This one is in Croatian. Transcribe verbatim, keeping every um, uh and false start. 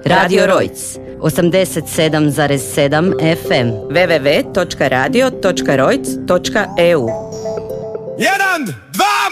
Radio Rojc, osamdeset sedam zarez sedam F M. w w w točka radio točka rojc točka e u. Jedan, dva,